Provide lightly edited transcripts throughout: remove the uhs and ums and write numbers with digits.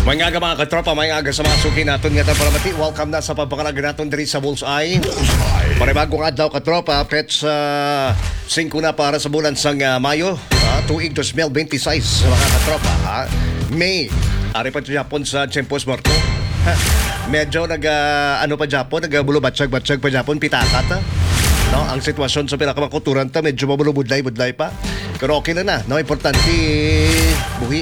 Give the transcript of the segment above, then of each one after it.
Mga aga mga katropa, mga aga sa mga suki natin nga paramati. Welcome na sa pagpakalaga natin diri sa Bullseye. Panibagong adlaw katropa, pets 5 na para sa bulan sang Mayo, tuig 2026 mga katropa. May, ari pa Japon sa Tiempos Morto. Medyo ano pa Japon, nagbulo-batsyag pa Japon, pitakat. No, ang sitwasyon sa pinakamakuturan ta medyo mabulubudlay-budlay pa. Pero okay lang na, no? Importante buhi.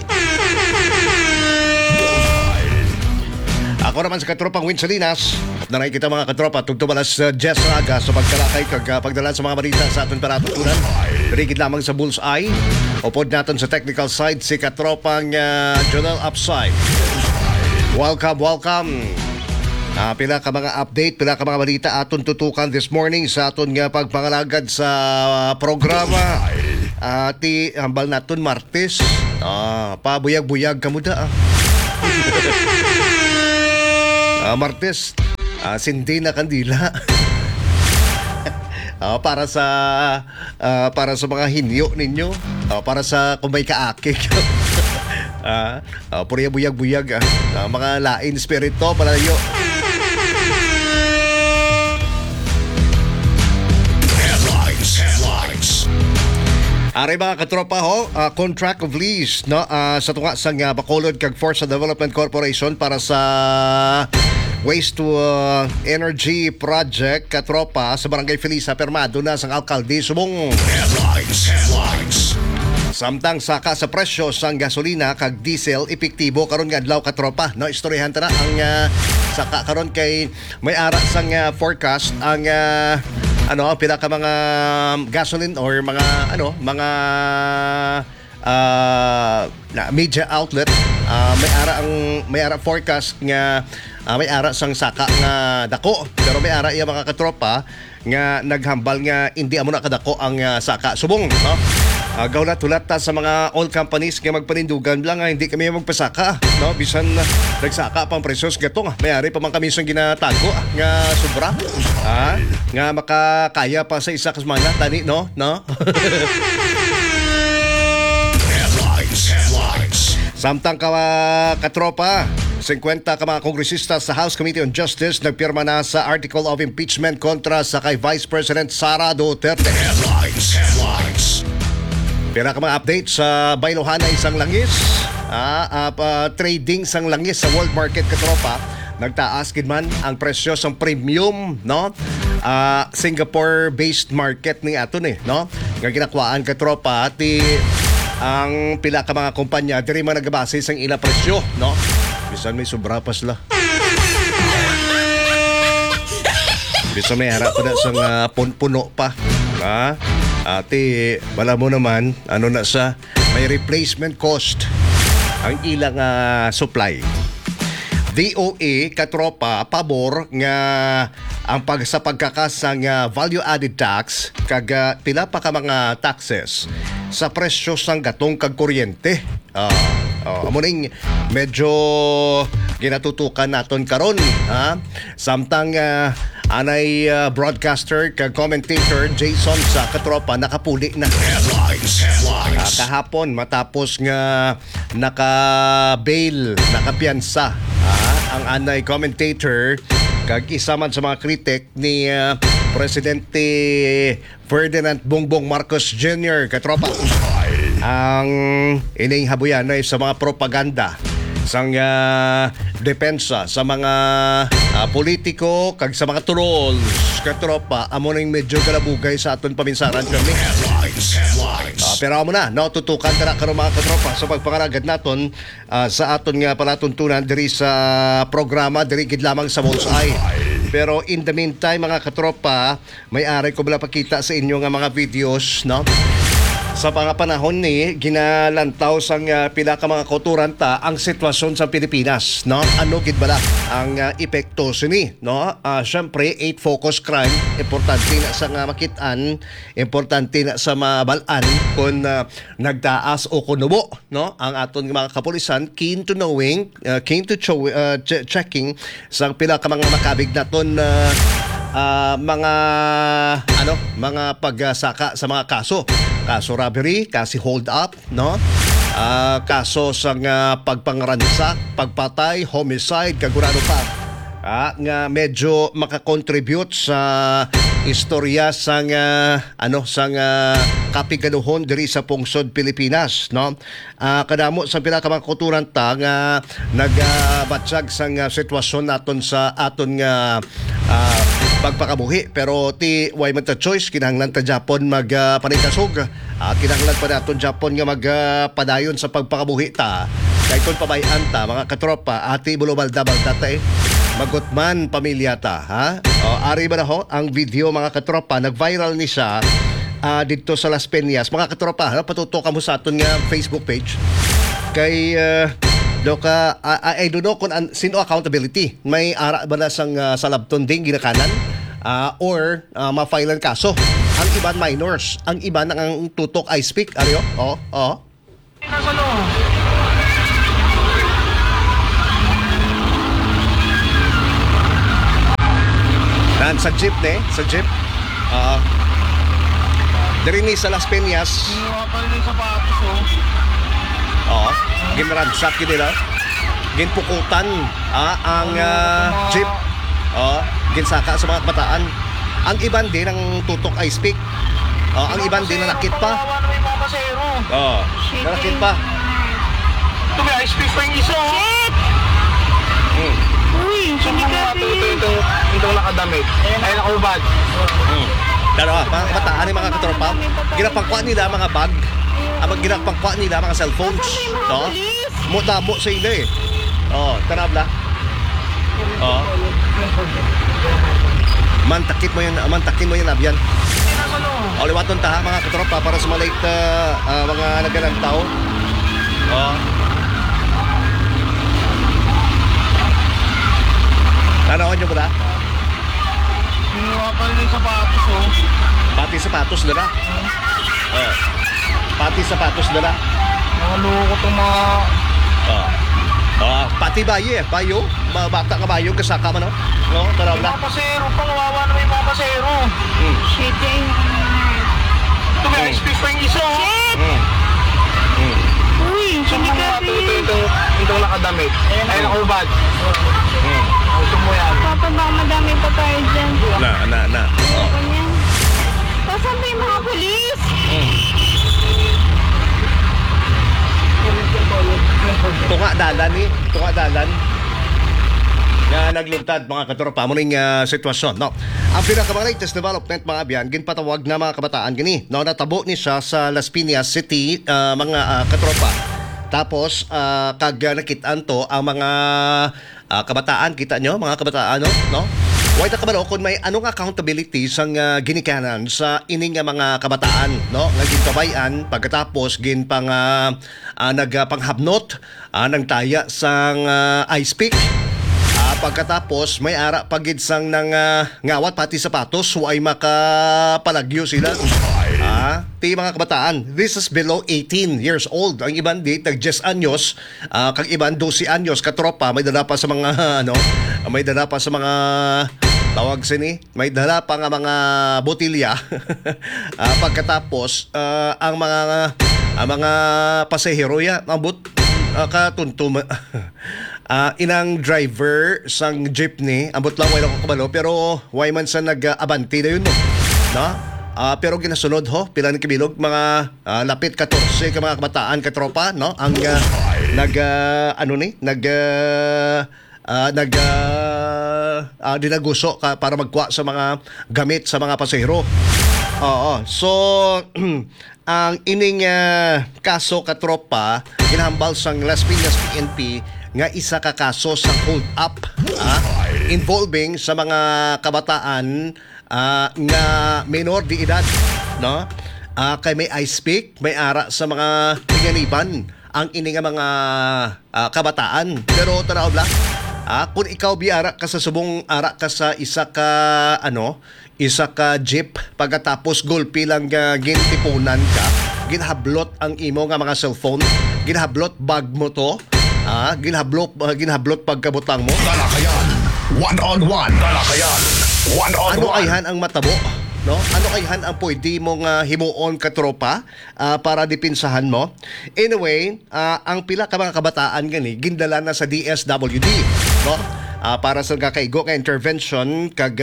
Ako naman sa katropang Winsalinas. Nanay kita mga katropa, tugtubalas Jess Raga sa pagkalakay kag pagdala sa mga balita sa aton paratutunan. Rigid lamang sa Bullseye. Upod natin sa technical side si katropang Jonel Upside. Welcome. Pila ka mga update, pila ka mga balita aton tutukan this morning sa aton nga pagpangalagad sa programa. Ti hambal naton Martes. Pabuyag-buyag kamuda. Martes, sindi na kandila. Para sa mga hinyo ninyo, para sa kung may kaakik. Puriya buyag-buyag, mga lain spirito palayo. Headlines. Ari mga katropa ho, contract of lease no sa tunga sang Bacolod kag Forza Development Corporation para sa waste to energy project katropa sa Barangay Felisa permado na sang alkalde subong. Headlines. Samtang saka sa presyo sang gasolina kag diesel epektibo karon nga adlaw katropa no istoryahan ta na ang saka karon kay may ara sang forecast ang pila ka mga gasoline or mga media outlet may ara forecast nga may ara sang saka nga dako pero may ara iya mga katropa nga naghambal nga hindi amo na kadako ang saka subong no. Gawlat-hulat ta sa mga oil companies nga magpanindugan lang hindi kami magpasaka no bisan nagsaka pang presyos gato nga may-ari pa man kami sang ginatago nga sobra nga makakaya pa sa isa ka semana tani no Headlines. Samtang katropa 50 ka mga kongresista sa House Committee on Justice nagpirma na sa Article of Impeachment kontra sa kay Vice President Sara Duterte. Headlines. Pira ka mga update sa Bailohana isang langis. Trading sang langis sa world market katropa. Nagtaas gid man ang presyo sang premium no. Singapore-based market ni aton no. Nga ginakuhaan katropa ti ang pila ka mga kumpanya diri man nagabase sang ila presyo no. Bisan may sobra pa sila. Bisan may harap pa na sang puno pa. Ate, wala mo naman, na sa may replacement cost ang ilang supply. DOE, katropa, pabor nga ang sa pagkakasang value added tax kag pila pa ka mga taxes sa presyo sang gatong kag kuryente. Amo ning medyo ginatutukan naton karon samtang anay broadcaster kag commentator Jason sa katropa nakapuli na. Headlines. Kahapon matapos nga naka-bail, nakapiyansa ang anay commentator kag isa man sa mga kritik ni Presidente Ferdinand Bongbong Marcos Jr. katropa. Ang ining habuyan ay sa mga propaganda sang depensa sa mga politiko kag sa mga trolls katropa amo ning medyo kalabugay sa aton paminsaran kami. Pero amo na no tutukan ta karon mga katropa sa pagpangaragad naton sa aton nga palatuntunan diri sa programa diri gid lamang sa Bullseye. Pero in the meantime mga katropa may ari ko bala pakita sa inyo nga mga videos no. Sa mga panahon ni ginalantaw sang pila ka mga kulturanta ang sitwasyon sa Pilipinas no ano gid bala ang epekto sini no syempre 8 focus crime importante na sa makitaan importante na sa mabalan kung nagtaas o kunubo no ang aton mga kapulisan keen to checking sa pila ka mga makabig naton mga pagsaka sa mga kaso robbery, kasi hold up, no? kaso sa nga pagpangransak, pagpatay, homicide, kagurado pa. Nga medyo makakontribute sa istorya sa nga kapiganuhon diri sa pungsod Pilipinas, no? Kadamo sa pinakamakuturan ta nga nagabatsag sa nga sitwasyon naton sa aton nga pagpakabuhi, pero ti way man ta choice kinahanglan ta Japon magpanikasog. Kinahanglan pa naton Japon nga magpadayon sa pagpakabuhi ta. Kay kon pabayan ta mga katropa, ati bulobalda-balda ta magutman pamilya ta, ha? Ari ba na ho ang video mga katropa, nag-viral ni siya dito sa Las Peñas. Mga katropa, patutok mo sa aton nga Facebook page. Kay I don't know kung sino accountability. May ara ba na sang sa labton ding ginakanan or ma-file ang kaso. Ang iban minors, ang iban ang tutok I speak. Ariyo? Sa jeep sa jeep. Diri ni sa Las Peñas. Ginransak nila. Ginpukutan ang jeep. Ginsaka sa mga kabataan. Ang iban din ang tutok I speak. Ang iban din na nakit pa. Nakit pa. Tumi I speak pa yung isa. Uy, Itong nakadamit. Ay nakubad. Dalawa, mga kabataan ni mga katropa, ginapangkwa nila mga bag, ginapangkwa nila mga cellphones, no? Mutamo sa ila tanabla. Mantakin mo yan abyan. Liwaton ta mga katropa para sa malait mga nagalang tao. Nanaon nyo ba na? Hiniwapan yung sapatos, Pati sapatos na na. Pati sapatos na na. Nakaloko itong mga... Pati bayo. Bata ka bayo, kasaka man, no? Taraw na. Mga pasero, pangawawa na may mga pasero. shit, Tumi I speak pa yung isa. Uy, Itong nakadamit. Ay nakubad. Gusto mo yan. Papa, baka madami pa tayo dyan. Na. Ayoko niyan. Saan ba yung mga polis? Tunga dalan nga naglugtad mga katropa mo ning sitwasyon, no? Ang pinaka latest development mga abyan ginpatawag na mga kabataan gini, no? Natabo ni siya sa Las Piñas City mga katropa. Tapos kag nakitaan to ang mga kabataan, kita nyo mga kabataan, no? Why ta kabalo kung may anong accountability sang ginikanan sa ining mga kabataan, no? Nga gintabayan pagkatapos ginpang nagpanghabnot ng taya sang I speak. Pagkatapos may ara pagid sang nang ngawat pati sapatos way makapalagyo sila. Ti mga kabataan, this is below 18 years old. Ang iban di tag 10 anyos, kag iban 12 anyos katropa, may dala pa sa mga may dala pa sa mga tawag sini, may dala pa nga mga botilya. Pagkatapos ang mga pasahero ya ambot katuntum. Inang driver sang jeepney, ambot lang way lang ko kabalo, pero way man sa nag-abanti na yun, no? Pero ginasunod pila ng kibilog, mga lapit 14 ka mga kabataan katropa, no? Ang dinaguso para magkuha sa mga gamit sa mga pasahero. So ang ining kaso katropa ginahambal sang Las Piñas PNP nga isa ka kaso sa hold up involving sa mga kabataan nga minor di edad, no? Kay may I speak, may ara sa mga hinganiban ang ini nga mga kabataan. Pero tanaw lang, kung ikaw biara ka sa subong ara ka sa isa ka jeep, pagkatapos gulpi lang gintipunan ka, ginhablot ang imo nga mga cellphone, ginhablot bag mo to, ginhablot pagkabutang mo. Talakayan, one-on-one. Talakayan, one-on-one. Ano ayhan ang matabo? no? Ano kayhan ang pwede mong himuon katropa para dipinsahan mo? Anyway, ang pila ka mga kabataan gani gindala na sa DSWD, no? Para sa kakaigo ka intervention kag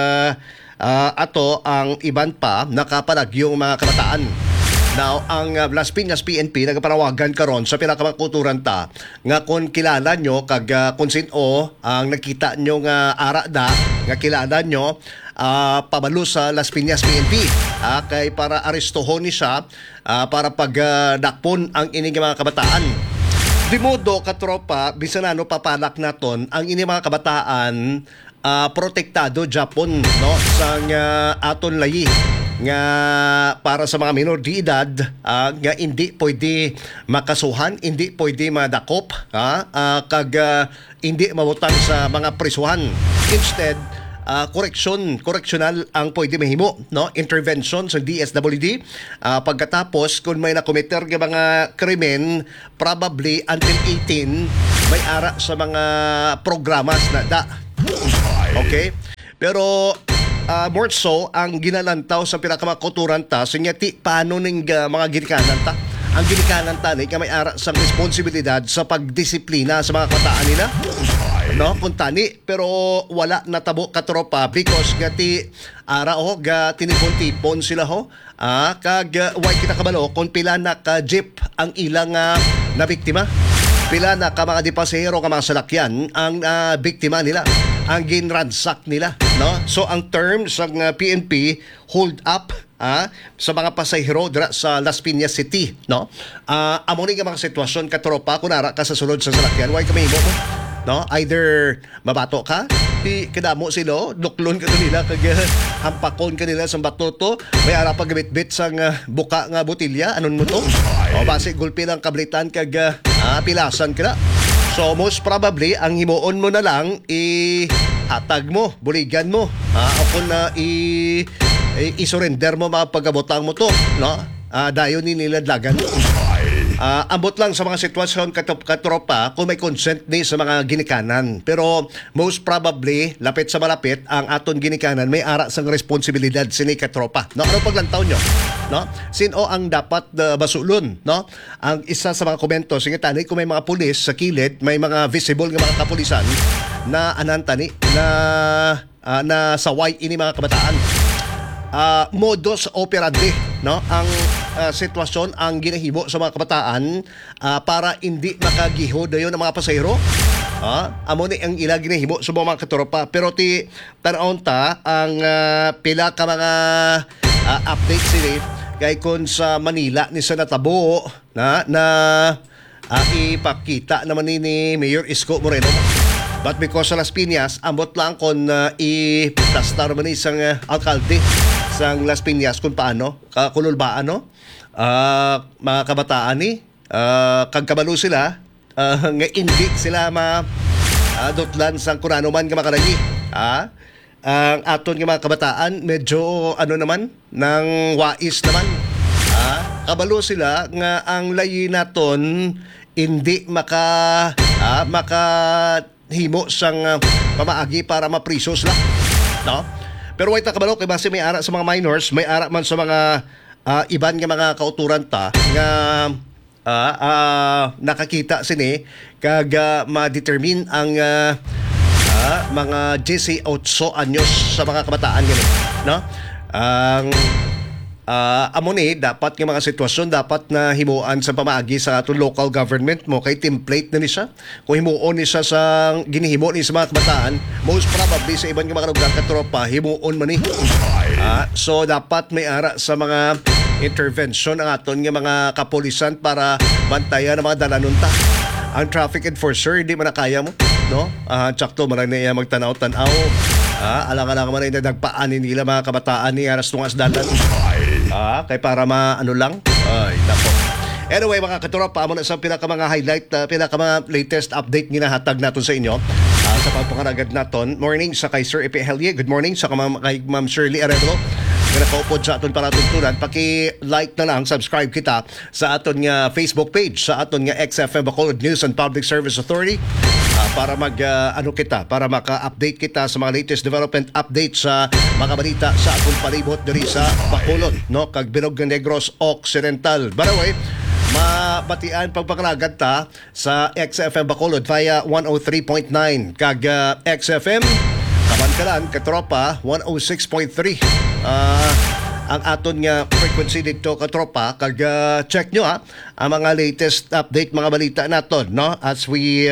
ato ang iban pa nakapalagyong mga kabataan. Now, ang Las Piñas PNP nagpanawagan karon sa pinakamakuturan ta nga kung kilala nyo kag kung sino ang nakita nyo nga ara da nga kilala nyo pabalo sa Las Piñas PNP kay para arestohon ni siya para pagdakpon ang ining mga kabataan. Di modo katropa bisan ano papalak naton ang ining mga kabataan protektado Japon no sang aton layi nga para sa mga minor de edad nga hindi pwede makasuhan, hindi pwede madakop kag hindi mabutang sa mga prisuhan. Instead, correctional ang pwede mahimo, no? Intervention sa DSWD pagkatapos kung may nakomiter nga mga krimen probably until 18 may ara sa mga programas na da. Okay? Pero more so, ang ginalantaw sa pinakamakuturan ta, sunyati, paano ng mga ginikanan ta? Ang ginikanan ta, nga may ara sa responsibilidad sa pagdisiplina sa mga kabataan nila. No, kuntani, pero wala natabo katropa because gati ara ga tinipon-tipon sila ho. Kag way kita kabalo kung pila na ka jeep ang ilang na biktima. Pila na ka mga dipasahero ka mga salakyan ang biktima nila, ang ginransak nila, no? So ang terms ng PNP hold up sa mga pasahero dira sa Las Piñas City, no? Amo ni nga mga sitwasyon katropa kunara ka sa sulod sa salakyan, way kami mo, no? Either mabato ka, di kadamo sila, duklon ka nila kag hampakon ka nila sa batoto, may ara pa gabit-bit sang buka nga botilya, anon mo to? O base gulpi lang kablitan kag pilasan ka na. So most probably ang himuon mo na lang hatag mo, buligan mo, o kung i-surrender mo mga pagkabotang mo to, no? Dayon ni niladlagan. Ambot lang sa mga sitwasyon katropa kung may consent ni sa mga ginikanan. Pero most probably, lapit sa malapit, ang aton ginikanan may ara sang responsibilidad sini katropa. No? Ano paglantaw nyo? No? Sino ang dapat basulon? No? Ang isa sa mga komento, sige tani, kung may mga pulis sa kilid, may mga visible ng mga kapulisan na anantani na saway ini mga kabataan. Modus operandi, no? Ang sitwasyon ang ginahimo sa mga kabataan para hindi makagiho dayon ang mga pasahero. Amo ni ang ila ginahimo sa mga katropa, pero ti tan-aon ta ang pila ka mga update sini kay kon sa Manila ni sa natabo na ipakita naman ni Mayor Isko Moreno. But because sa Las Piñas, ambot lang kung itastar man isang alkalde sang Las Piñas kung paano, kululbaan, no? Mga kabataan ni, kagkabalo sila, nga hindi sila dotlan sang kurano man nga makalayi. Ang aton nga mga kabataan, medyo naman, nang wais naman. Kabalo sila nga ang layi naton hindi himo sang pamaagi para maprisos lang, no? Pero way ta kabalo kay base may ara sa mga minors, may ara man sa mga iban nga mga kauturan ta nga nakakita sini kag ma-determine ang mga 18 anyos sa mga kabataan gani, no? Ang amo ni dapat nga mga sitwasyon dapat na himuan sa pamaagi sa atong local government mo kay template na ni siya. Kung himuon ni siya sa ginihimo ni sa mga kabataan, most probably sa ibang mga lugar katropa himuon man ni. So dapat may ara sa mga intervention ang aton nga mga kapulisan para bantayan ang mga dalanunta. Ang traffic enforcer hindi man kaya mo, no? Tsakto man na magtanaw-tanaw. Alang-alang man na nagpaanin nila mga kabataan ni aras tungas dalan. Kay para maano lang. Ay, nako. Anyway, mga katropa, amo na sa pinaka mga highlight, pinaka mga latest update ginahatag natin sa inyo sa pagpangaragad naton. Morning sa kay Sir Epe Helye. Good morning sa kay Ma'am Shirley Arevalo. nga nakaupod sa aton paratuntunan, paki-like na lang, subscribe kita sa aton nga Facebook page, sa aton nga XFM Bacolod News and Public Service Authority, para para maka-update kita sa mga latest development updates sa mga balita sa atong palibot diri sa Bacolod, no, kag Bilog Negros Occidental. By the way, mabatian pagpakalagan ta sa XFM Bacolod via 103.9 kag XFM Kabankalan Katropa 106.3. Ang aton nga frequency dito Katropa, kag check nyo ang mga latest update, mga balita naton, no, as we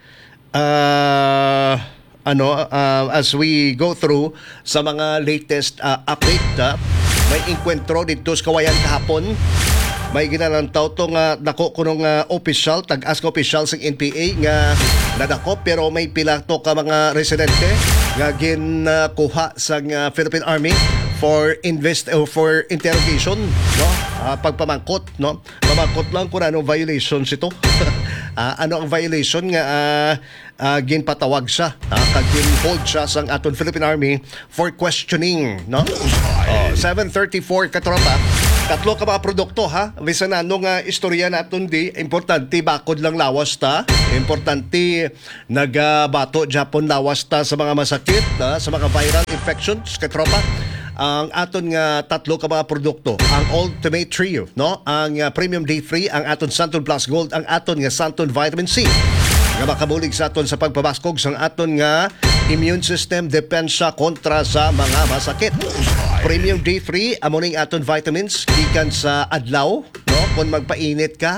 as we go through sa mga latest update. May inkwentro dito sa Kawayan kahapon. May ginalantaw to nga dako kunong official, tag-as ka official sa NPA nga nadako, pero may pila to ka mga residente nga ginkuha sa Philippine Army for interrogation, no, pagpamangkot, no, pamangkot lang kung anong violations ito. Ano ang violation nga ginpatawag siya, kag ginhold siya sa aton Philippine Army for questioning, no. 7:34 Katropa. Tatlo ka mga produkto, bisan anong istorya naton di, importante bakod lang lawas ta, importante nagabato Japon lawas ta sa mga masakit, sa mga viral infections, Katropa. Ang aton nga tatlo ka mga produkto, ang Ultimate Trio, no, ang Premium D3, ang aton Santon Plus Gold, ang aton nga Santon Vitamin C, nga makabulig sa aton sa pagpabaskog sa aton nga immune system, depensa kontra sa mga masakit. Premium D3, amo ning aton vitamins gikan sa adlaw, no, kung magpainit ka,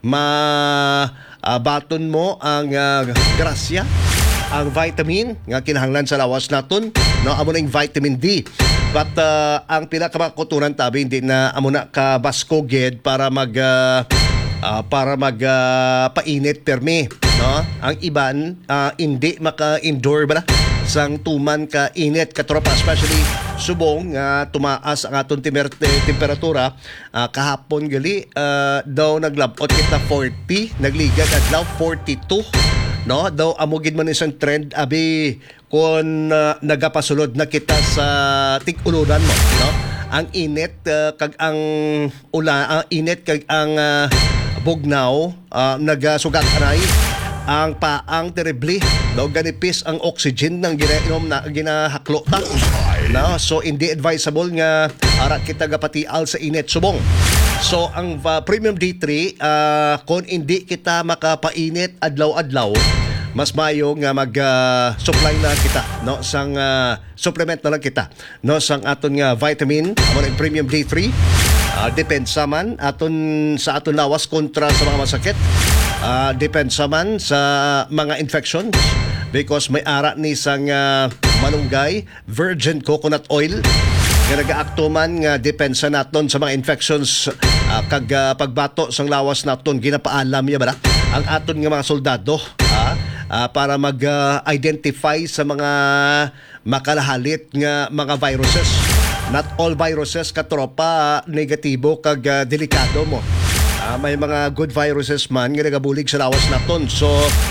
baton mo ang grasya, ang vitamin nga kinahanglan sa lawas naton, no, amo ning vitamin D. But ang pinakamakutunan tabi hindi na amo na ka baskoged para painit permi, no. Ang iban hindi maka-endure ba sang tuman ka init, Katropa, especially subong tumaas ang aton temperatura. Kahapon gali daw naglabot kita 40, nagligad adlaw 42, no, daw amugid man isang trend abi kung nagapasulod na kita sa tig-ulunan mo, no. Ang init kag ang init kag ang bugnaw nagasugat anay, ang paang terribly, no, ganipis ang oxygen ng ginainom na ginahaklo ta, no. So hindi advisable nga ara kita gapatial sa init subong. So ang Premium D3, kung hindi kita makapainit adlaw-adlaw, mas mayo nga mag-supply na kita, no, sang supplement na lang kita, no, sang aton nga vitamin, amo ang Premium D3. Depensa man sa aton lawas kontra sa mga masakit, depensa man sa mga infections, because may ara ni sang malunggay, virgin coconut oil nga nagaakto man nga depensa naton sa mga infections, kag pagbato sang lawas naton ginapaalam ya ba ang aton nga mga soldado, para mag-identify sa mga makalahalit nga mga viruses. Not all viruses, Katropa, negatibo kag delikado mo. May mga good viruses man nga nagabulig sa lawas naton. So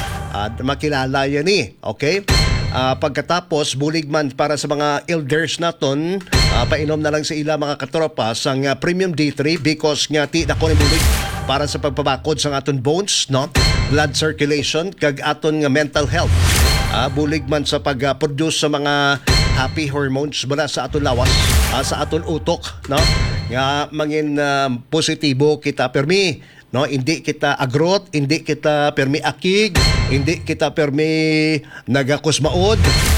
makilala yan okay? Pagkatapos bulig man para sa mga elders naton, painom na lang sa ila mga Katropa sang Premium D3, because nga ti dako ni bulig para sa pagpabakod sa aton bones, no, blood circulation kag aton nga mental health. Bulig man sa pag-produce sa mga happy hormones mula sa aton lawas, sa aton utok, no, nga mangin positibo kita permi, no, hindi kita agrot, hindi kita permi akig, hindi kita permi nagakusmaod,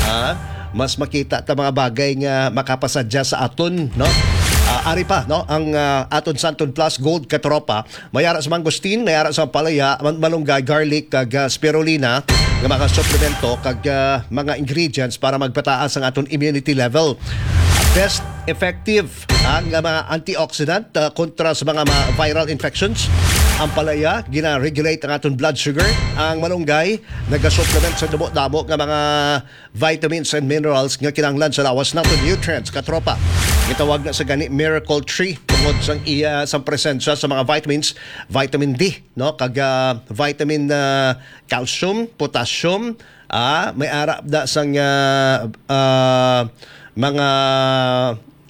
mas makita ta mga bagay nga makapasadya sa aton, no. Ari pa, no, ang aton Santon Plus Gold, Katropa, mayara sa mangosteen, mayara sa palaya, malunggay, garlic kag spirulina nga mga suplemento kag mga ingredients para magpataas ang aton immunity level. Best effective ang mga antioxidant kontra sa mga viral infections. Ang palaya, gina-regulate ang aton blood sugar. Ang malunggay, nag-supplement sa damo-damo ng mga vitamins and minerals nga kinahanglan sa lawas naton, nutrients, Katropa. Gitawag na sa gani miracle tree tungod sang sa presensya sa mga vitamins, vitamin D, no, kag vitamin calcium, potassium, may arap da sang mga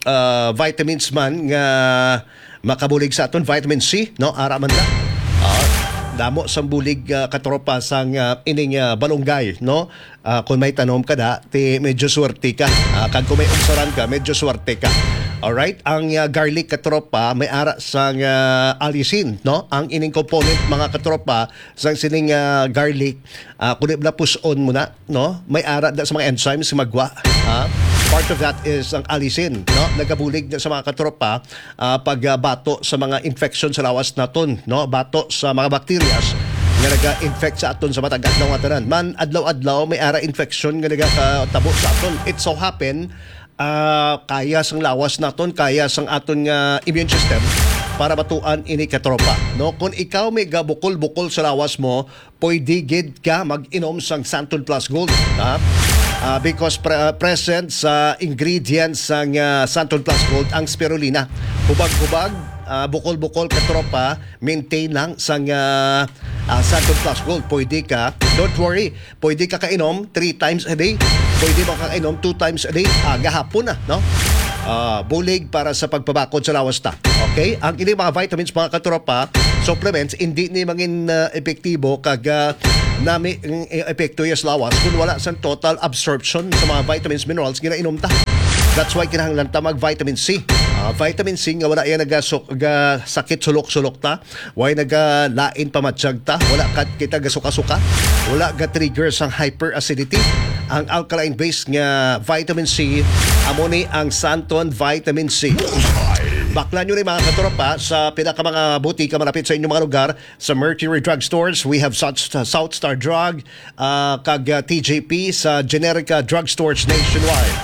vitamins man nga makabulig sa aton, vitamin C, no? Ara man na. Damo sang bulig katropa sang ining balunggay, no? Kung may tanom ka da, ti medyo swerte ka. Kag kung may umsaran ka, medyo swerte ka. Alright, ang garlic katropa may ara sang alisin, no? Ang ining component mga katropa sang sining garlic, kung na push-on mo na, no? May ara da sa mga enzymes magwa. Part of that is ang alisin, no? Nagabulig na sa mga katropa pagbato sa mga infection sa lawas naton, no? Bato sa mga bacterias nga naga-infect sa aton sa matag adlaw nga tanan. Man adlaw-adlaw may ara infection nga nagatabo sa aton. It so happen kaya sang lawas naton, kaya sang aton nga immune system para batuan ini katropa, no? Kung ikaw may gabukol-bukol sa lawas mo, pwede gid ka mag-inom sang Santon Plus Gold, ha? Because present sa ingredients ng Santon Plus Gold ang spirulina. Hubag-hubag, bukol-bukol katropa, maintain lang sang Santon Plus Gold. Pwede ka, don't worry, pwede ka kainom 3 times a day. Pwede ba ka kainom 2 times a day? Gahapon na, no? Bulig para sa pagpabakod sa lawas ta. Okay? Ang ini mga vitamins, mga katropa, supplements, hindi ni mangin epektibo kag nami epekto yes lawas kung wala sa total absorption sa mga vitamins, minerals ginainom ta. That's why kinahanglan ta mag vitamin C. Vitamin C nga wala yan sakit sulok-sulok ta, why nagalain pamatsyag ta, wala kat kita gasuka-suka, wala ga trigger sang hyperacidity. Ang alkaline base nga vitamin C amo ni ang Santon Vitamin C. Baklan nyo rin mga katropa sa pinaka mga butika malapit sa inyong mga lugar. Sa Mercury Drug Stores, we have South Star Drug, kag TJP sa Generica Drug Stores nationwide.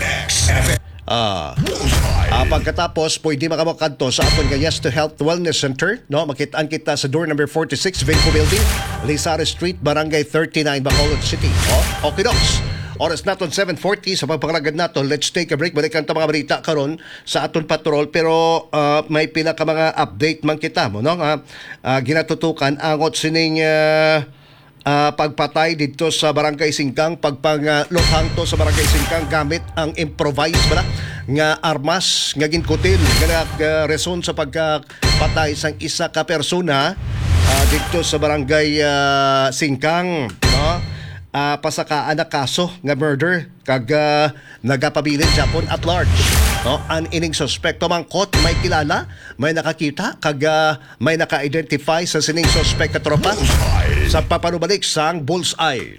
Pagkatapos, pwede makamakadto sa aton nga Yes to Health Wellness Center, no? Makitaan kita sa door number 46, Vinco Building, Lizares Street, Barangay 39, Bacolod City. Okay, docs. Oras naton 7:40 sa pagpangalagad naton. Let's take a break. Balikan ta mga balita karon sa aton patrol, pero may pinaka mga update man kita mo, no? Ginatutukan angot sining pagpatay dito sa Barangay Singkang, pagpangluhang to sa Barangay Singkang gamit ang improvised bala nga armas nga ginkutil nga reson sa pagpatay sang isa ka persona dito sa Barangay Singkang, no? Pasakaan na kaso nga murder kag nagapabilin Japon at large, no? Ang ining suspekto mangkot may kilala, may nakakita kag may naka-identify sa sining suspect katropa sa papanubalik sang Bullseye.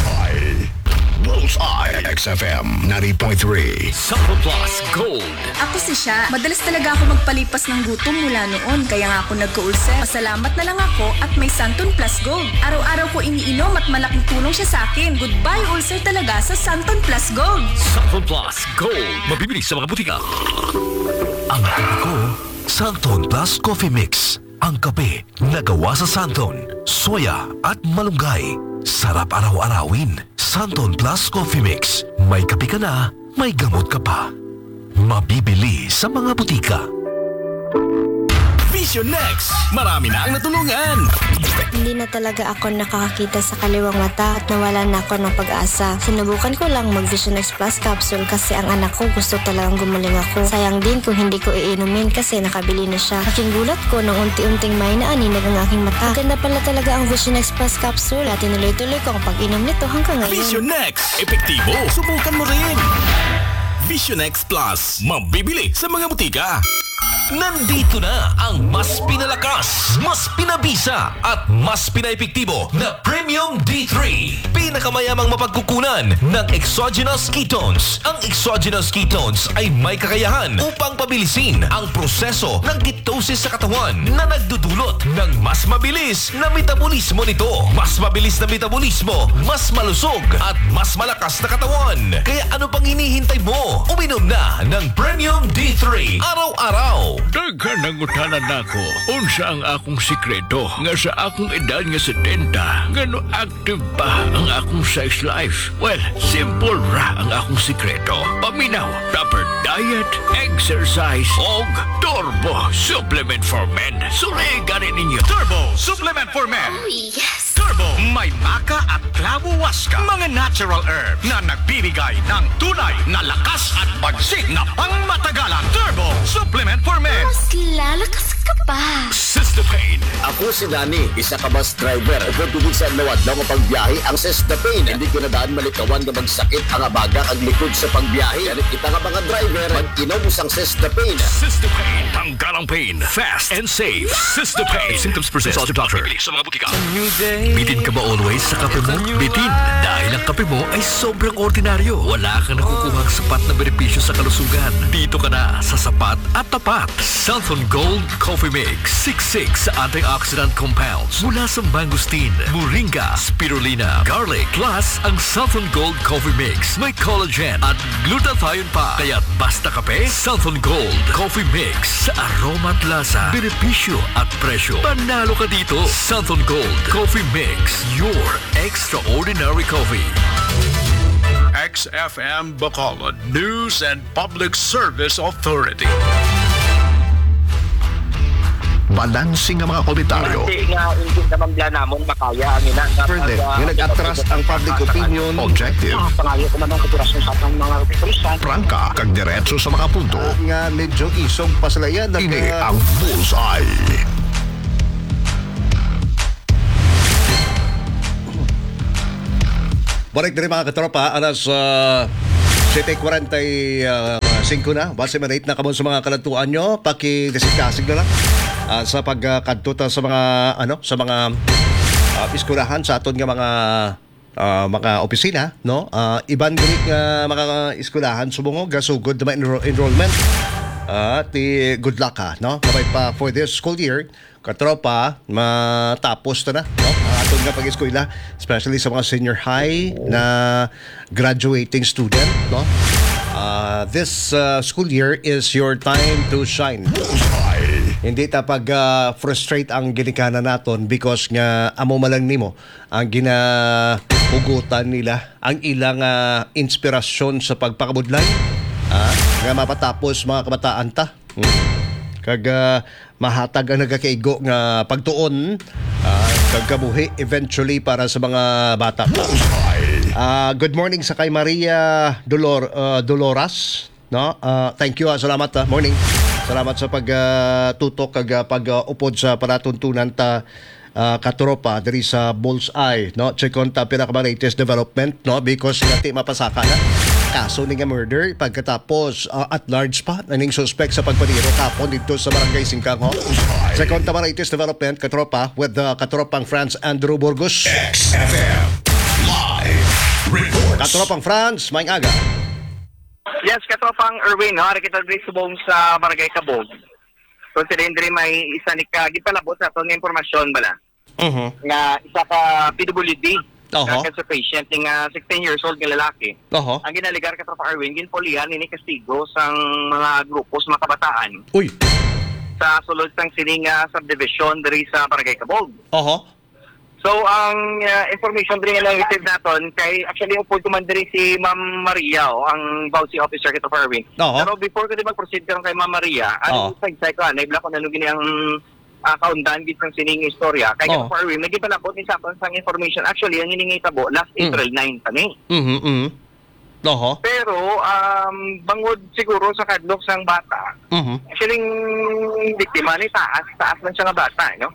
Bullseye XFM 90.3 Santon Plus Gold. Ako si Sha. Madalas talaga ako magpalipas ng gutom mula noon. Kaya nga ako nagka-ulcer. Pasalamat na lang ako at may Santon Plus Gold. Araw-araw ko iniinom at malaking tulong siya sa akin. Goodbye ulcer talaga sa Santon Plus Gold. Santon Plus Gold. Mabibili sa mga butika. Ang happy ko, Santon Plus Coffee Mix. Ang kape na gawa sa Santon, soya at malunggay. Sarap araw-arawin. Santon Plus Coffee Mix. May kape ka na, may gamot ka pa. Mabibili sa mga butika. Vision Next. Marami na ang natulungan. Hindi na talaga ako nakakakita sa kaliwang mata at nawala na ako ng pag-asa. Sinubukan ko lang mag-Vision X Plus capsule kasi ang anak ko gusto talagang gumaling ako. Sayang din kung hindi ko iinumin kasi nakabili na siya. Aking gulat ko nang unti-unting may naaninag ang aking mata. Ganda pala talaga ang Vision X Plus capsule at tinuloy-tuloy ko ang pag-inom nito hanggang ngayon. Vision Next. Epektibo. Subukan mo rin. Vision X Plus. Mabibili sa mga butika. Nandito na ang mas pinalakas, mas pinabisa at mas pinaepektibo na Premium D3. Pinakamayamang mapagkukunan ng exogenous ketones. Ang exogenous ketones ay may kakayahan upang pabilisin ang proseso ng ketosis sa katawan na nagdudulot ng mas mabilis na metabolismo nito. Mas mabilis na metabolismo, mas malusog at mas malakas na katawan. Kaya ano pang hinihintay mo? Uminom na ng Premium D3 araw-araw. Daghan nangutanan nako unsa ang akong sikreto nga sa akong edad nga 70 ngano active pa ang akong sex life. Well, simple ra ang akong sikreto. Paminaw, proper diet, exercise og Turbo Supplement for Men. Suligan ninyo Turbo Supplement for Men. Yes! Turbo may maka at Clavo Huasca, mga natural herb na nagbibigay ng tunay na lakas at bagsik na pangmatagalan. Turbo Supplement for Men. Mas lalakas ka pa. Systapane. Ako si Danny, isa ka bus driver. Upod tubig sa lawad daw pagbiyahe ang Systapane. Hindi ko na daan malikawan na magsakit ang abaga ang likod sa pagbiyahe. Ganit kita nga mga driver, mag-inom sang Systapane. Systapane. Tanggal ang pain. Fast and safe. Systapane. If symptoms persist, consult your doctor. Bibili sa mga butika. Bitin ka ba always sa kape mo? Bitin, dahil ang kape mo ay sobrang ordinaryo. Wala kang nakukuhang sapat na benepisyo sa kalusugan. Dito ka na sa sapat at tapat. Santon Gold Coffee Mix. 66 antioxidant compounds mula sa mangosteen, moringa, spirulina, garlic. Plus, ang Santon Gold Coffee Mix may collagen at glutathione pa. Kaya't basta kape, Santon Gold Coffee Mix. Sa aroma at lasa, benepisyo at presyo. Panalo ka dito. Santon Gold Coffee Mix. Your extraordinary coffee. XFM Bacolod News and Public Service Authority. Balansing ang mga komentaryo. Hindi nga, hindi naman bla namon makaya ang ina. Pwede, yung nag-atras ang public opinion. Objective. Pangayo ko man ang operasyon sa atong mga operasyon. Prangka, kag diretso sa mga punto. Nga medyo isog pa sila yan. Ini ang Bullseye. Balik na rin mga katropa, alas 7:45 na. Base manate na kamo sa mga kalantuan nyo. Paki-desikasig na lang sa pagkantuta sa mga sa mga iskulahan sa aton nga mga opisina, no? Iban grit nga mga iskulahan subungog gasugod na enrollment. Ti good luck ha, no? Kapay pa for this school year, katropa, matapos na, no? Ang aton nga pag-eskwela, especially sa mga senior high na graduating student, no? This school year is your time to shine. Hindi ta pag frustrate ang ginikanan naton because nga amo malang nimo ang ginahugutan nila ang ilang inspirasyon sa pagpakabudlay nga mapatapos mga kabataan ta. Kag mahatag ang nagakaigo nga pagtuon kag kabuhi eventually para sa mga bata. Good morning sa kay Maria Doloras, no? Thank you, salamat. Morning. Salamat sa pagtutok kag pag-upod sa panatuntunan ta katropa diri sa Bullseye, no? Check on ta pinaka latest development, no? Because nati mapasaka na kaso ni nga murder pagkatapos at large pa naning suspect sa pagpaniro kapon dito sa Barangay Singkang, ho? Check on ta latest development katropa with katropang France Andrew Burgos. XFM Live Reports. Katropang France, maing aga. Yes, katropang Erwin, no? Ari kita diri subong sa Barangay Kabog. So sila diri may isa ni gipalabot sa aton nga impormasyon bala. Nga isa ka PWD. Cancer patient nga 16 years old nga lalaki. Ang ginaligar katropang Erwin, ginpolihan ni kastigo sang mga grupo sa mga kabataan. Uy. Sa sulod sang sining subdivision diri sa Barangay Kabog. So, ang information din nga receive natin, kay actually upod ko man diri si Ma'am Maria, ang Bausi Officer kito for Erwin. Pero before ko di mag-proceed karon kay Ma'am Maria, ano sa ko na ko na lugin ang kaundan gid sang sining istorya. Kay kito for Erwin, nagipalabot ni sa sang information. Actually, ang hiningitabo last April 9 pa ni. Pero bangod siguro sa kadlok sang bata. Actually, biktima ni taas man siya nga bata, no?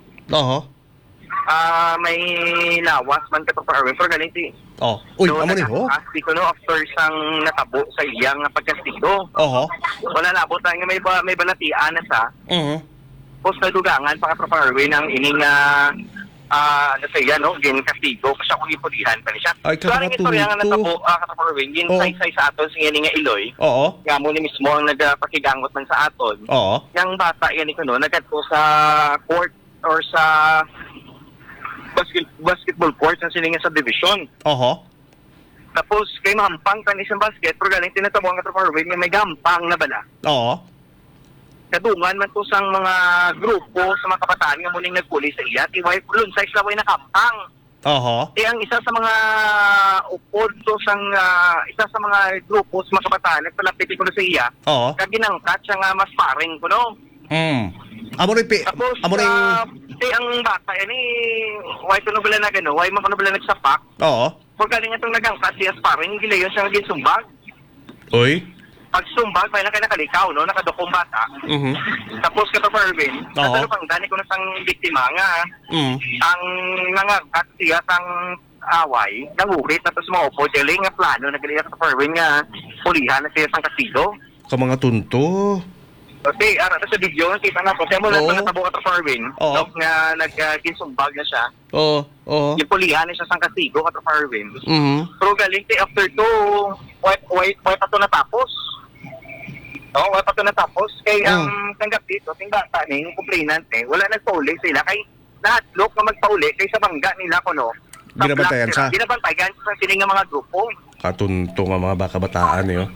May lawas man ka pa Erwin pero ganiti. Uy, amo ni ho. Di ko no after sang natabo sa iyang pagkastigo. Wala na abot nga may balatian na sa. Post na dugangan pa ka pa Erwin ang ining sa iya no gin kastigo kasi kung ipulihan pa ni siya. So ang istorya nga natabo ka pa Erwin gin say sa aton sa nga Iloy. Nga mo ni mismo ang nagpakigangot man sa aton. Yang bata yan ko no nagkadto sa court or sa basketball court sa silingan sa division. Tapos kay mahampang kan isang basket pero galing tinatabo ang katroparwin may gampang na bala. Kadungan man to sang mga grupo sa mga kabataan nga muning nagpuli sa iya tiway kulon sa islaway na kampang. Ang isa sa mga upod to sang isa sa mga grupo sa mga kabataan nagpalapit ko sa iya. Kag ginangkat siya nga mas paring ko no. Amo rin Kasi ang bata, why ito nabala na gano'n, why makunabala nagsapak, Oo. pagka nga itong nagangkat siya sparring, hindi yun siya naging sumbag. Uy. Pag sumbag, may lang kayo nakalikaw, no? Nakadukong bata. Tapos ka pa Erwin, natalo pang dani ko na sang biktima nga, ang nangangkat siya sang away, nangurit na tapos maupo, dili nga plano, nagaliya sa Erwin nga, pulihan na siya sang kasido. Ka mga tunto. Kasi, ara sa video, nakita na po, kaya mo lang natabo ka sa Erwin, nga nag-ginsumbag na siya. Oo. Yung pulihan na siya sang kasido ka sa Erwin. Pero galing, after to, wait pa to natapos. Wala pa ito natapos. Kaya ang tanggap dito, tinggata ni, yung complainant wala nagpauli sila. Kay nahatlok na magpauli kay sa bangga nila kuno. Binabantayan siya? Binabantayan sa sining nga mga grupo. Katunto nga mga baka-bataan yun.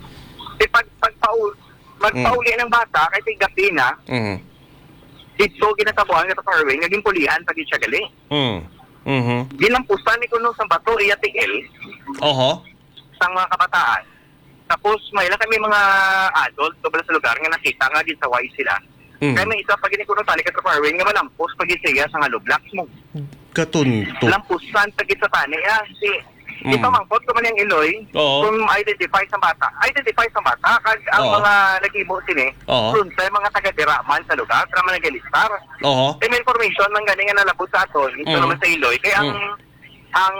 Magpauli ng bata kay tinggap din na, dito ginatabuhan nga sa Farway, naging pulihan pag siya gali. Ginampusan ni kuno sa bato, iyatigil. Sa mga kabataan. Tapos may lang kami mga adult tubala sa lugar nga nakita nga din sa way sila. Kaya may isa pag kuno tali ka sa Farway nga malampos pag siya sa nga lublaks mo. Katunto. Lampusan pag sa tani si ipamangkot ko man yung iloy kung identify sa bata. Kag ang mga nag-ibo sini kung sa mga taga-diraman sa lugar para man nag-alistar. May information man ganing nga nalabot sa aton ito naman sa iloy. Kaya ang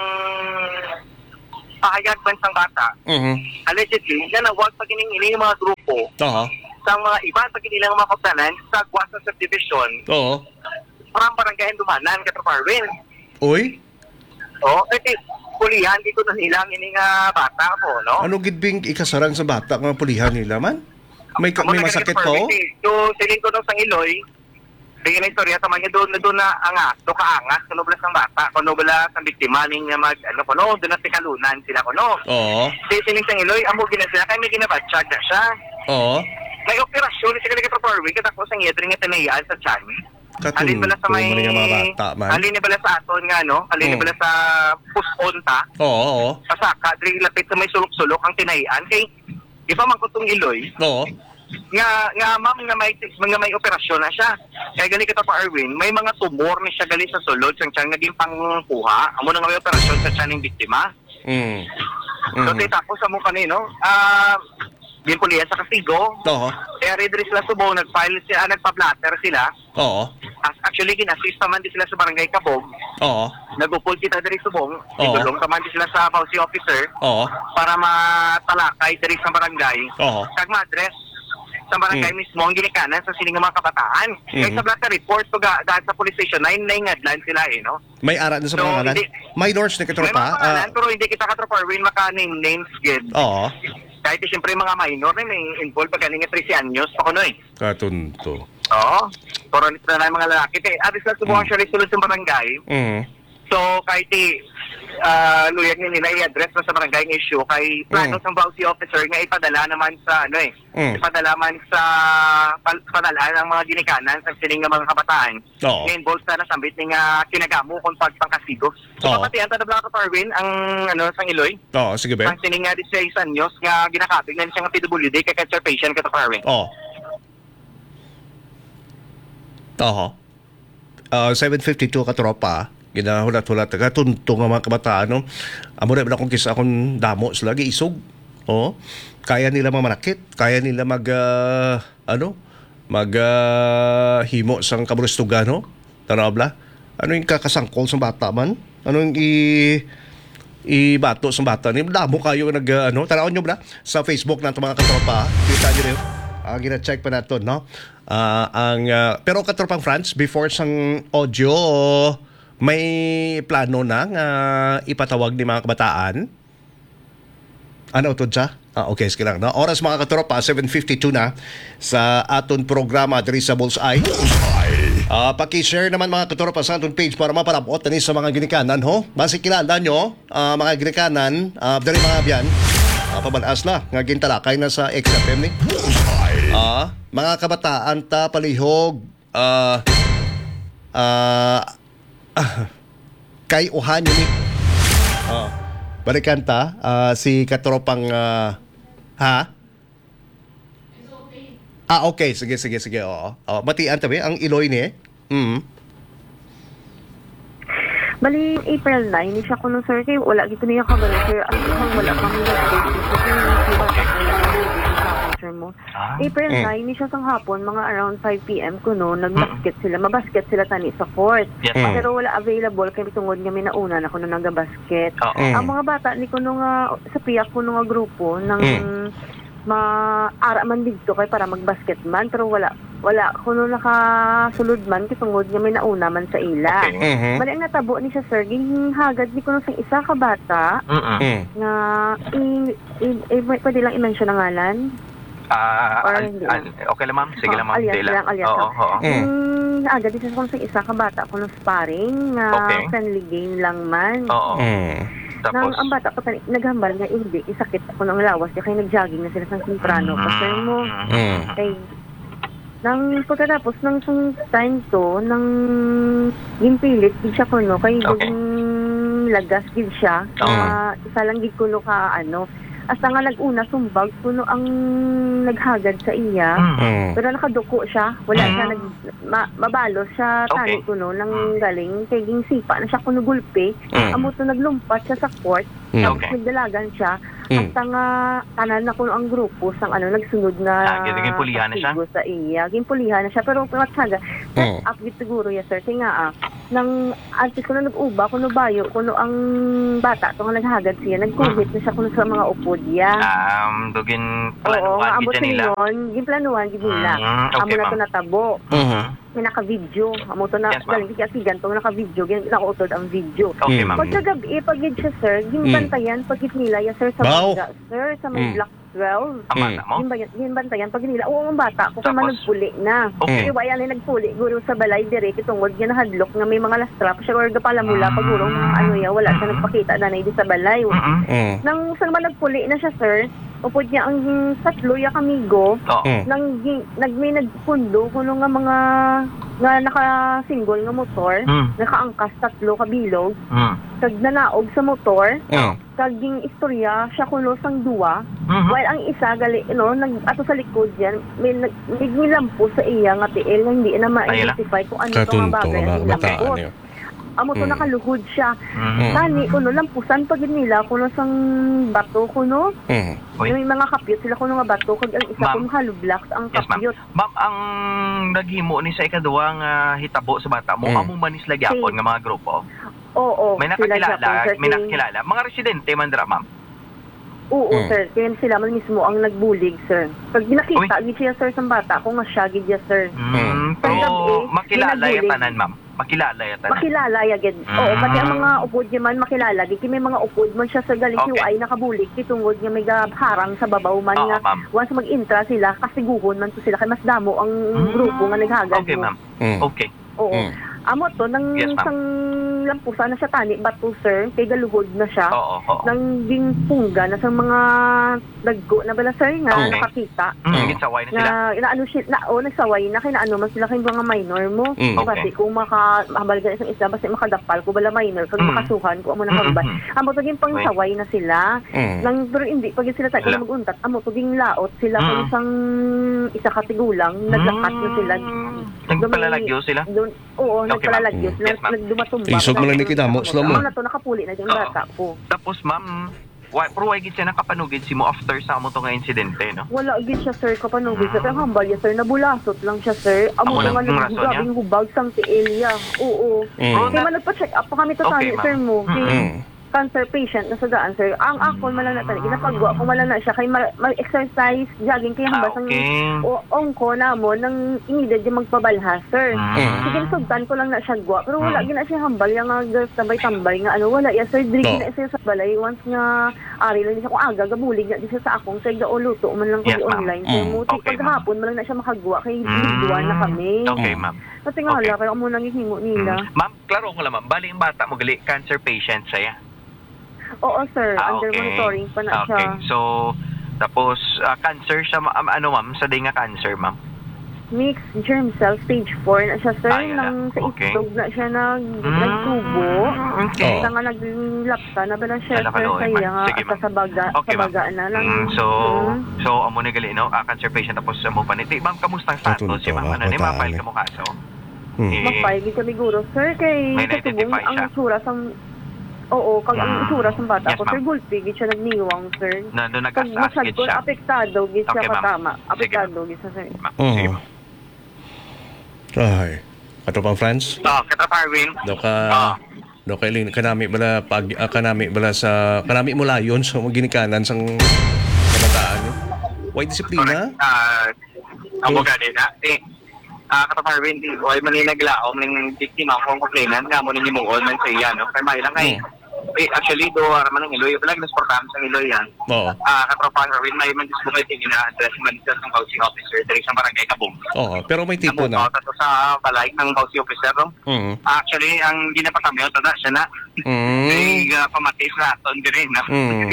pahayag man sang bata, allegedly, na nawag pag ining mga grupo sa mga iba pag inilang mga kaptanan sa Guasa Subdivision parang barangay dumanan ka Farwin. Uy? Kasi pulihan dito na nilang ining bata po, no? Ano gidbing ikasarang sa bata mga pulihan nila man? May masakit po? So, siling ko nung sang iloy, bigyan na istorya sa mga doon na angas, do kaangas, kunublas ng bata, kunublas ng biktima, ning doon na tikalunan sila, sining sang iloy, amo gina sila, kaya may ginabatsyag na siya. May operasyon, siya ka sa Farway, katapos ang yedring nga tanayaan sa tiyan. Alin bala sa may, alin bala sa aton nga, no? Alin bala sa pusponta. Pasaka, diri lapit sa may sulok-sulok ang tinayaan, kay, iba man kutong iloy, nga ma'am nga may operasyon na siya. Kaya gali kita pa Erwin, may mga tumor ni siya gali sa sulod siyang naging pangkuha. Amo na nga may operasyon sa tiyan ng biktima. So tapos amo kanino, din pulihan sa Kasigo. Kaya rin sila subong nagfile sila, nagpa-blatter sila. Actually ginassist naman din sila sa barangay Kabog. Nagupul kita diri subong, igulong naman din sila sa Bausi officer para matalakay diri sa barangay. Kag ma-address sa barangay mismo ang ginikanan sa sining mga kabataan. Kaya sa blatter report to dahil sa police station 9 ngadlan sila no. May ara na sa mga ngalan. Minors na katropa. May mga ngalan pero hindi kita katropa Erwin maka-name names gid. Kahit siyempre mga minor na may involved pag galing 13 anyos pa kuno Katunto. Pero nito na mga lalaki. At isla subukan siya rin sa barangay. So kahit luyag nila i-address na sa barangay ng issue kay plano sa Bausi officer nga ipadala naman sa ipadala man sa padalaan ng mga ginikanan sa sining nga mga kabataan. Involved na nasambit ng kinagamo kung pagpangkasido. So papatiyan ta na Blanca Farwin ang sang iloy. Sige ba? Ang sining nga 16 anyos nga ginakabig na siya nga PWD kay cancer patient ka Farwin. 752 katropa. Ginahulat-hulat katunto nga mga kabataan no. Amo na akong kisa akong damo sila isog. Kaya nila mamanakit, kaya nila himo sang kabulustugan no. Tanabla. Ano yung kakasangkol sa bata man? Ano yung ibato sa bata ni damo kayo tanawon nyo ba sa Facebook nato mga katropa. Kita niyo gina-check pa nato no. Pero katropang France before sang audio may plano na nga ipatawag ni mga kabataan. Ano to siya? Okay, sige lang. No? Oras mga katropa, 7:52 na sa aton programa diri sa Bullseye. Paki-share naman mga katropa sa aton page para mapalabot ni sa mga ginikanan Basi kilala nyo mga ginikanan diri mga biyan. Pabalas na nga gintalakay na sa XFM ni. Mga kabataan ta palihog kay uhan yun balikan ta si katropang okay sige matian tabi ang iloy ni Bali, April 9, ni siya ko nung sir, kay wala gito niya kabalo, sir. Wala kami nag-date. Sir mo. April 9, ni siya sang hapon, mga around 5 p.m. ko no, nagbasket sila. Mabasket sila tani sa court. Yes, Pero wala available, kaya tungod nga may nauna na kuno nagbasket. Ang mga bata ni kuno nga, sa piyak kuno nga grupo, ng maara man dito kay para magbasket man, pero wala kuno nakasulod man kay tungod nga may nauna man sa ila. Bali ang natabo ni siya sir, ginhagad ni kuno sang isa ka bata nga pwede lang i-mention ang ngalan. Okay lang ma'am, sige lang ma'am. Alias lang, alias lang. Agad isa kung sa isa ka bata kuno sparring friendly game lang man. Nang ang bata ko naghambal nga hindi isakit ako ng lawas kaya nagjogging na sila sa Simprano kasi mo kay nang pagkatapos ng time to nang gimpilit gid siya kuno kay lagas gid siya isa lang gid kuno ka asa nga nag-una sumbag kuno ang naghagad sa iya pero nakaduko siya wala siya mabalos siya tani kuno nang galing kay sipa na siya kuno gulpe amo to naglumpat siya sa court nagdalagan siya hasta nga tanan na kuno ang grupo sang nagsunod na ginpulihan na siya sa iya ginpulihan na siya pero matsaga up gid siguro ya sir kay nga nang antes kuno nag-uba kuno bayo kuno ang bata to nga naghagad siya nagkuhit na siya kuno sa mga upo diya. Dugin planuhan gid nila. Gin planuhan gid nila. Amo na to natabo. May naka-video. Amo to na galing kasigan to naka-video, gin naka-upload ang video. Okay, ma'am. Pagkagabi pag gid siya sir, gin bantayan pag gid nila ya sir sa bangga, sir sa may Block 12. Gin bantayan pag nila. Oo, ang bata ko man nagpuli na. Okay. Wala na nagpuli guro sa balay direct tungod nga nahadlok nga may mga lastrap siya or pala mula pag guro wala siya nagpakita na di sa balay. Nang saan man nagpuli na siya sir, upod niya ang tatlo ya kamigo nang may nagpundo kuno nga mga nga naka-single nga motor, nakaangkas tatlo ka bilog, kag nanaog sa motor, kag ging istorya siya kuno sang duwa, while ang isa gali ato sa likod yan, may lampo sa iya nga tiil nga hindi na ma-identify kung ano to nga bagay ang lampo. Amo to nakaluhod siya. Tani kuno lampusan pag nila kuno sang bato kuno. Yung mga kapyot sila kuno nga bato kag ang isa kuno halublaks ang kapyot. Ma'am, ang naghimo ni sa ikaduwa nga hitabo sa bata mo, amo man is lagyapon nga mga grupo. Oo. May nakakilala. Mga residente man dira, ma'am. Oo, sir. Kaya sila man mismo ang nagbulig, sir. Pag nakita gid siya sir sa bata, kung nga siya gid siya, sir. Pero makilala ya tanan, ma'am. Makilala ya tanan. Makilala ya gid. Oo, pati ang mga upod man makilala gid. May mga upod man siya sa galing QI nakabulig tungod nga may harang sa babaw man nga. Once mag-intra sila, kasiguhon man to sila kay mas damo ang grupo nga naghagad. Okay, ma'am. Okay. Oo. Amo to nang isang lampusan na siya tani bato sir kay galuhod na siya nang ding pungga na sa mga daggo na bala sir nga nakakita saway na sila inaano siya nagsaway na kay naano man sila kay mga minor mo kasi kung makahambal ka isang isa basta makadapal ko bala minor kag makasuhan ko amo na kagbay amo to ging pangsaway na sila nang pero hindi pag sila tayo maguntat amo to ging laot sila kung isang isa katigulang naglakat na sila nagpalalagyo sila oo nagpalalagyo nagdumatumba isog mo lang ni kita mo slow mo na to nakapuli na yung bata po tapos ma'am pero why gid siya nakapanugid si mo after sa mo to nga insidente no wala gid siya sir kapanugid sa pero hambal ya sir nabulasot lang siya sir amo nga nagugabing hubag sang tielya oo kay man nagpa-check up pa kami to sir mo cancer patient na sa daan sir ang ako malang na tani ginapagwa ko malang na siya kay mag-exercise jogging kay hambas ang ongko na mo nang inidad yung magpabalha sir sige sugdan ko lang na siya gwa pero wala gina siya hambal yung nga tambay nga wala ya sir diri na siya sa balay once nga ari lang siya kung aga gabulig na di siya sa akong sir luto man lang ko online sir mo paghapon malang na siya makagwa kay bigduan na kami okay ma'am kasi nga wala kayo mo nang himo nila ma'am klaro ko lang ma'am bali yung bata mo gali cancer patient siya. Oo, sir. Under monitoring pa na siya. Okay. So, tapos, cancer siya, ano ma'am? Sa day nga cancer, ma'am? Mixed germ cell, stage 4 na siya, sir. Nang sa itlog na siya nagtubo. Okay. Sa nga naglapta na ba na siya, sir, sa iya nga at sa baga na lang. So, amo na gali, no? Cancer patient, tapos mo pa niti. Ma'am, kamusta ang status? Ma'am, ano ni, ma-file ka mo kaso? Mapay gid kami guro sir kay May katubong na-identify ang siya. itsura sa kag ang itsura sa bata Yes, ko ma'am. sir gulpi gid siya nagniwang sir. Nandun Kag nag-as-as masad gid ko siya. apektado gid siya Okay, ma'am. katama. Sige. Apektado gid siya sir. Oo. Ay. Katropang Franz? Kita Parwin. Do ka ilin kanami bala kanami bala sa kanami mo layon sa ginikanan sang kabataan. Why disiplina? Amo gani na. Kita Parwin di oy maninaglaom ning biktima kung complainant nga mo ni mungol man sa iya no. Kay may lang kay actually do araman ng Iloy pala nasportahan sa Iloy yan. Oo. Katropa Parwin may man disbukay tingin na address man sa housing officer diri sa barangay Kabong. Oo, pero may tipo na. Ito sa balay ng housing officer no. Actually ang ginapatamiyo tada siya na. Ay pamatis na ton dire na.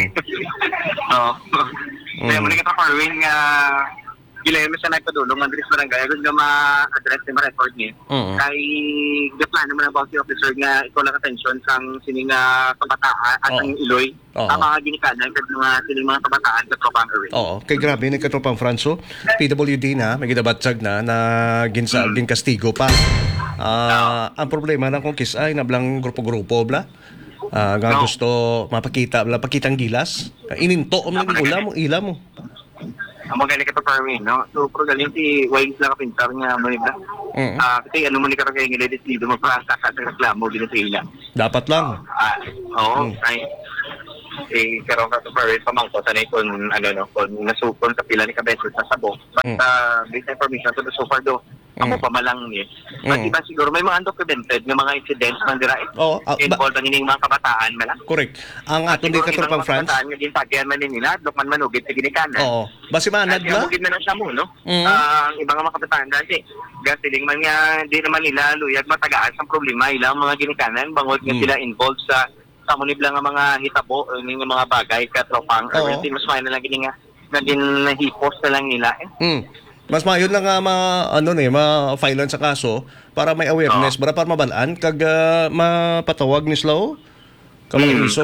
No. Kaya mo ni Katropa Parwin nga Gilayon mo siya nagpadulong ang Andres Barangay kung nga ma-address yung record niya. Kay plano mo na bounty officer nga ito lang atensyon sang sining kabataan at ang Iloy. Mga ginikanan kasi mga sining mga kabataan sa Tropang Erwin. Oo, kay grabe ni Katropang Franzo. PWD na, may ginabatsag na ginkastigo pa. Ang problema na kung kisay na blang grupo-grupo bla. Nga gusto mapakita bla pakitang gilas. Ininto mo ng ila mo. Amo galing ka to Parwin, no? So, pero galing si Wayne lang kapintar niya mo nila. Kasi ano mo ni karon kay ngilid dito magpasa sa reklamo din sa ila. Dapat lang. Oo, ay karon ka to Parwin pamangko tanay kon ano no, kon nasupon sa pila ni kabeso sa sabo. Basta based information to so far do. Ako pa malang ni. Pati ba siguro may mga undocumented nga mga incidents man dira involved ang ining mga kabataan mala. Correct. Ang aton di Katropang Franz. Kabataan nga gintagian man nila, dokman manugid sa ginikanan. Oo. Basi manad la. Mugid na siya mo, no? Ang ibang mga kabataan dati, gasiling man nga, di naman nila luyag matagaan sa problema. Ilang mga ginikanan, bangod nga sila involved sa samunib lang ang mga hitabo, ng mga bagay, katropang. Everything, mas mahal na lang gini nga, nahipos na lang nila. Mas mayon lang nga ma-filean sa kaso para may awareness, para mabalaan, kag mapatawag ni Slow. Kamang iso.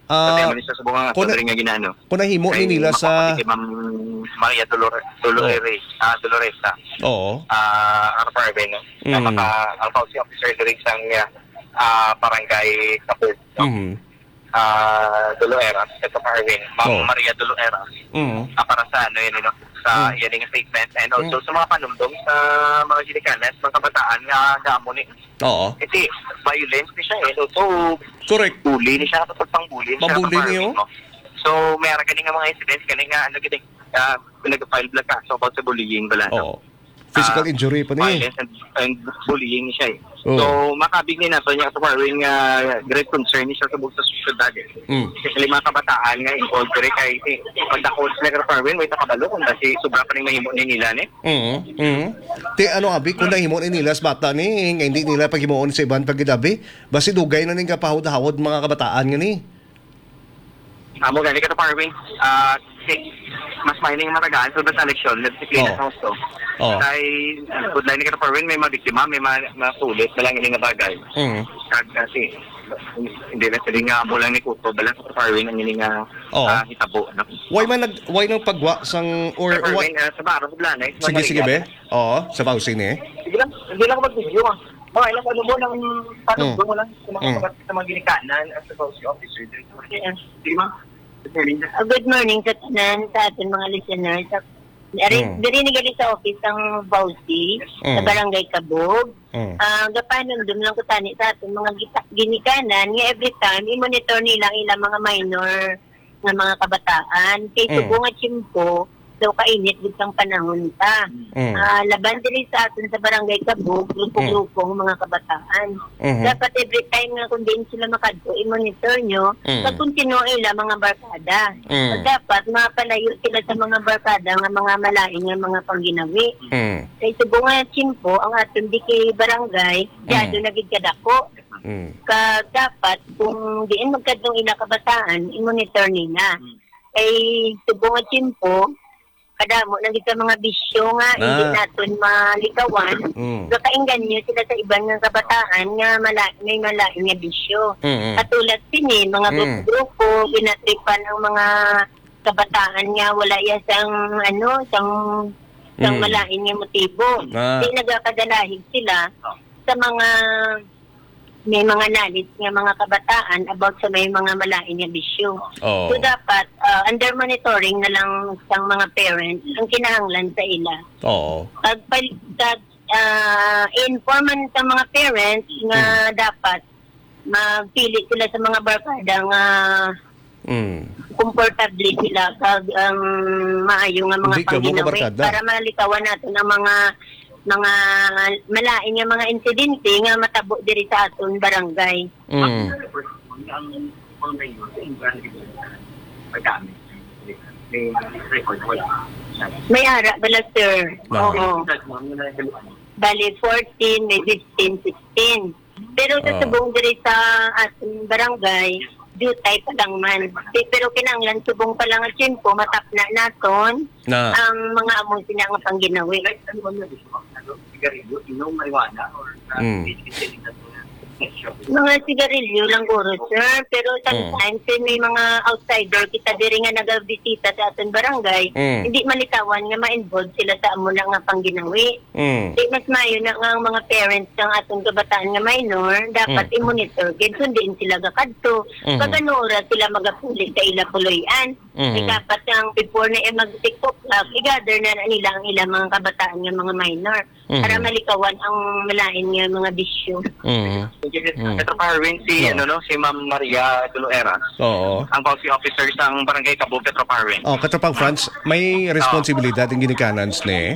Kung nahimo ni nila sa Maria Doloresa. Oo. Ang Parwin, no? Ang policy officer direct sang barangay Kapul. Doloeras, ito Parwin, Maria Doloeras. Para sa ano yun, no? Sa yan yung statement and also sa mga panumdum sa mga ginikanas, mga kabataan nga gamo ni. Oo. Kasi violence ni siya eh. So, correct. Bully ni siya kapag pang-bully. Mabully niyo. So, mayroon ka mga incidents, nga ano giting, nag-file black kaso about sa bullying bala. Oo. Physical injury pa niya. Violence and bullying siya eh. So, makabig ni nato niya sa Parwin nga great concern niya sa buong sa syudad eh. Kasi mga kabataan nga involved rin kay pagdakot sila sa Parwin, may takabalo kung kasi sobra pa rin mahimo ni nila ni. Ti ano abi kung nahimo ni nila sa bata ni, hindi nila paghimuon sa iban pagdabi, basi dugay na ning kapahud-hawod mga kabataan nga ni. Amo gani ka to Parwin. Mas mahining matagaan sa sa eleksyon, nagsiklina sa hosto. Kay good line ni ka to Parwin, may mga biktima, may mga sulit na lang nga bagay. Kasi hindi na sila nga amo lang ni Kuto, bala sa Parwin ang nga hitabo. Why nang pagwa sang or Parwin sa baro sa Blanay. Sige be. Oo, sa Pausin eh. Hindi lang ako mag-video mga ilang ano mo lang tanong mo lang sa mga ginikanan as a policy officer. Sige ma. Good morning sa tanan sa ating mga listeners. Diri ni gali sa office ang Bausi sa Barangay Kabog. Gapanon dum lang ko tani sa ating mga ginikanan nga every time i-monitor nila ilang mga minor nga mga kabataan. Kay subong at simpo so kainit gid sang panahon ta. Laban diri sa aton sa Barangay Kabog, grupo-grupo mga kabataan. Dapat every time nga kung din sila makadto i-monitor nyo, pag-continue ila mga barkada. Dapat mapalayo sila sa mga barkada nga mga malain nga mga pangginawi. Kay subong nga simpo ang aton di kay barangay, diado na gid kadako. Dapat kung diin magkadtong ila kabataan, i-monitor nila. Kay subong nga simpo kadamo na sa mga bisyo nga hindi natin malikawan. Kainggan nyo sila sa ibang nga kabataan nga may malain nga bisyo. Katulad sini, mga grupo, ginatripan ang mga kabataan nga wala yan sang malain nga motibo. Di nagakadalahig sila. sa mga may mga knowledge nga mga kabataan about sa may mga malain nga bisyo. Oo. So dapat under monitoring na lang sang mga parents ang kinahanglan sa ila. Oo. Informan sa mga parents nga dapat magpili sila sa mga barkada nga komportable sila kag maayo nga mga Hindi ka mo panginawi kabarkada. para malikawan natin ang mga malain nga mga insidente nga matabo diri sa aton barangay. May ara bala sir. Oo. Bali 14, may 15, 16. Pero sa subong diri sa ating barangay, dutay pa lang man. Pero kinanglan subong pa lang ang tiyempo, matapna naton ang mga among sinang pangginawi. Mga sigarilyo lang guro, sir. Pero sometimes may mga outsider kita diri nga nagabisita sa aton barangay, hindi malitawan nga ma-involve sila sa amo nga pangginawi. Di mas mayo na nga ang mga parents ng aton kabataan nga minor, dapat i-monitor. Sundin sila gakadto. Kagano oras sila magapuli sa ila puloyan. Dapat ang before na mag-tiktok, i-gather na nila ang ilang mga kabataan nga mga minor para malikawan ang malain nga mga bisyo. Petro Parwin si si Ma'am Maria Dulueras. Oo. Ang policy officer sa Barangay Cabog, Petro Parwin. Katapang France, may responsibilidad ang ginikanan ni